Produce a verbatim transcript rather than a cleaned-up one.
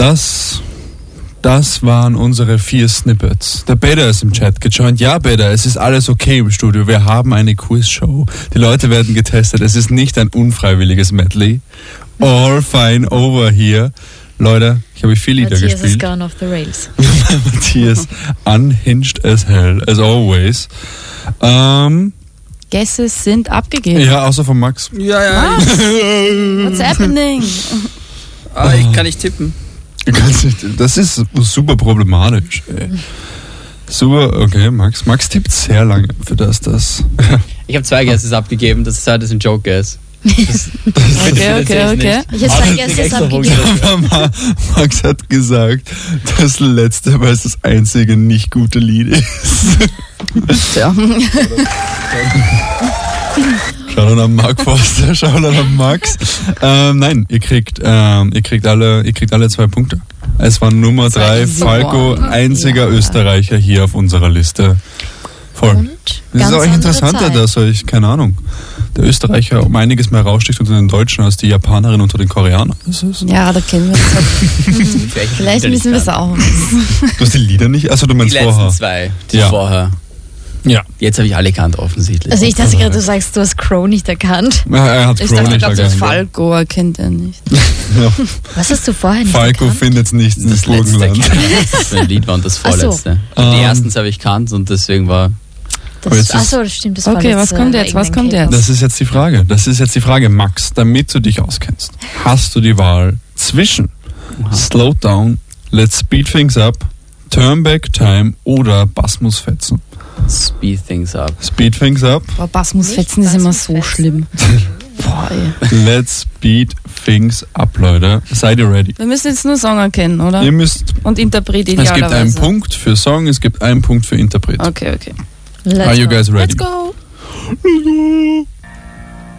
Das, das waren unsere vier Snippets. Der Beda ist im Chat gejoint. Ja, Beda, es ist alles okay im Studio. Wir haben eine Quizshow. Die Leute werden getestet. Es ist nicht ein unfreiwilliges Medley. All fine over here. Leute, ich habe vier Lieder Matthias gespielt. Matthias is gone off the rails. Matthias unhinged as hell, as always. Ähm, Guesses sind abgegeben. ja, außer von Max. Ja, ja. What's happening? Ah, ich kann nicht tippen. Das ist super problematisch. Ey. Super, okay, Max. Max tippt sehr lange für das, das. Ich habe zwei Guesses abgegeben, das ist halt ein Joke-Guess. Das, das Okay, okay, okay. Ich habe zwei Guesses abgegeben. Aber Max hat gesagt, das letzte, weil es das einzige nicht gute Lied ist. Ja. Shoutout an Mark Forster, Shoutout an Max. Ähm, nein, ihr kriegt, ähm, ihr kriegt alle, ihr kriegt alle zwei Punkte. Es war Nummer drei, Falco, einziger Ja. Österreicher hier auf unserer Liste. Voll. Und Das ist ganz auch andere interessanter, Zeit. dass euch, keine Ahnung, der Österreicher um einiges mehr raussticht unter den Deutschen als die Japanerin unter den Koreanern. Das ist, Ja, da kennen wir uns halt. Vielleicht müssen wir es auch wissen. du hast die Lieder nicht? Achso, du Die meinst letzten vorher. zwei, die Ja. vorher. Ja. Jetzt habe ich alle gekannt, offensichtlich. Also ich dachte gerade, du sagst, du hast Crow nicht erkannt. Ja, er hat Ich Crow dachte, nicht glaube, das erkannt. Falco erkennt er nicht. Ja. Was hast du vorher nicht Falco erkannt? findet es nicht ins das letzte Burgenland. das mein Lied war und das Ach so. vorletzte. Ähm. Die ersten habe ich gekannt und deswegen war... Aber jetzt Das, ist- achso, das stimmt. Das Okay, war was letzte kommt jetzt? Was England kommt jetzt? Das ist jetzt die Frage. Das ist jetzt die Frage, Max, damit du dich auskennst. Hast du die Wahl zwischen Slow Down, Let's Speed Things Up, Turn Back Time oder Bass muss fetzen? Speed Things Up. Speed Things Up, Boah, Bass muss Nicht fetzen ist Bass immer muss so fetzen. schlimm. Boah, ey. Let's Speed Things Up, Leute. Seid ihr ready? Wir müssen jetzt nur Song erkennen, oder? Ihr müsst, Und Interpret es gibt einen idealerweise. Punkt für Song, es gibt einen Punkt für Interpret. Okay, okay. Let's Are you go. guys ready? Let's go. Let's go.